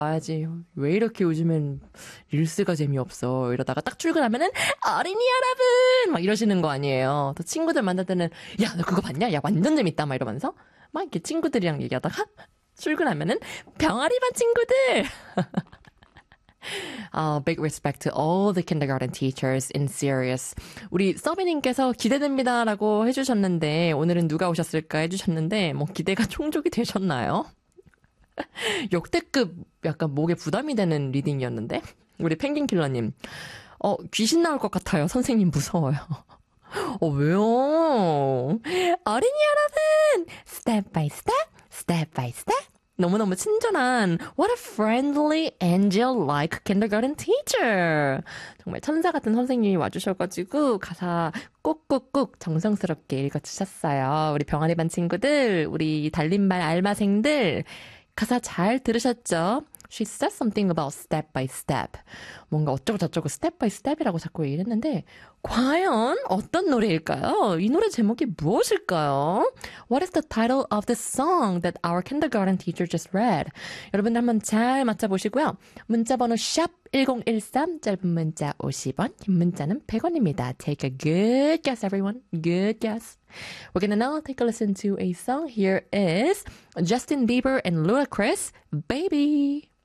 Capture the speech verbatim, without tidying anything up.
봐야지. 왜 이렇게 요즘엔 릴스가 재미없어. 이러다가 딱 출근하면은 어린이 여러분! 막 이러시는 거 아니에요. 또 친구들 만날 때는 야, 너 그거 봤냐? 야, 완전 재밌다. 막 이러면서 막 이렇게 친구들이랑 얘기하다가 출근하면은 병아리 반 친구들! Uh, big respect to all the kindergarten teachers in Sirius. 우리 서비님께서 기대됩니다라고 해주셨는데 오늘은 누가 오셨을까 해주셨는데 뭐 기대가 충족이 되셨나요? 역대급 약간 목에 부담이 되는 리딩이었는데 우리 펭귄킬러님 어 귀신 나올 것 같아요. 선생님 무서워요. 어 왜요? 어린이 여러분 step by step step by step 너무너무 친절한 What a friendly angel-like kindergarten teacher. 정말 천사 같은 선생님이 와주셔가지고 가사 꾹꾹꾹 정성스럽게 읽어주셨어요. 우리 병아리 반 친구들, 우리 달림발 알바생들 가사 잘 들으셨죠? She said something about step by step. 뭔가 어쩌고 저쩌고 step by step이라고 자꾸 얘기를 했는데 과연 어떤 노래일까요? 이 노래 제목이 무엇일까요? What is the title of the song that our kindergarten teacher just read? 여러분들 한번 잘 맞춰보시고요. 문자번호 샵 일공일삼 짧은 문자 오십 원, 긴 문자는 백 원입니다. Take a good guess, everyone. Good guess. We're gonna now take a listen to a song. Here is Justin Bieber and Ludacris, Baby.